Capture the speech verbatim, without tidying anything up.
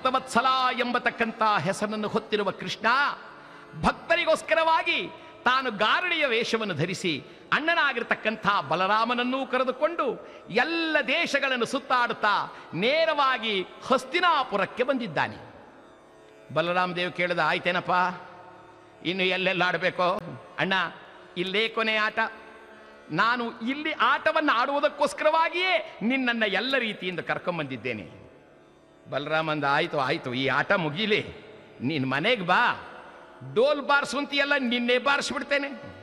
ಭಕ್ತವತ್ಸಲ ಎಂಬತಕ್ಕಂಥ ಹೆಸರನ್ನು ಹೊತ್ತಿರುವ ಕೃಷ್ಣ ಭಕ್ತರಿಗೋಸ್ಕರವಾಗಿ ತಾನು ಗಾರುಡಿಯ ವೇಷವನ್ನು ಧರಿಸಿ ಅಣ್ಣನಾಗಿರ್ತಕ್ಕಂಥ ಬಲರಾಮನನ್ನೂ ಕರೆದುಕೊಂಡು ಎಲ್ಲ ದೇಶಗಳನ್ನು ಸುತ್ತಾಡುತ್ತಾ ನೇರವಾಗಿ ಹಸ್ತಿನಾಪುರಕ್ಕೆ ಬಂದಿದ್ದಾನೆ. ಬಲರಾಮ ದೇವ್ ಕೇಳಿದ, ಆಯ್ತೇನಪ್ಪ, ಇನ್ನು ಎಲ್ಲೆಲ್ಲ ಆಡಬೇಕೋ? ಅಣ್ಣ, ಇಲ್ಲೇ ಕೊನೆ ಆಟ. ನಾನು ಇಲ್ಲಿ ಆಟವನ್ನು ಆಡುವುದಕ್ಕೋಸ್ಕರವಾಗಿಯೇ ನಿನ್ನನ್ನು ಎಲ್ಲ ರೀತಿಯಿಂದ ಕರ್ಕೊಂಬಂದಿದ್ದೇನೆ. ಬಲರಾಮಂದ, ಆಯಿತು ಆಯಿತು, ಈ ಆಟ ಮುಗೀಲಿ, ನೀನು ಮನೆಗೆ ಬಾ, ಡೋಲ್ ಬಾರಿಸುವಂತೆಲ್ಲ ನಿನ್ನೆ ಬಾರಿಸ್ಬಿಡ್ತೇನೆ.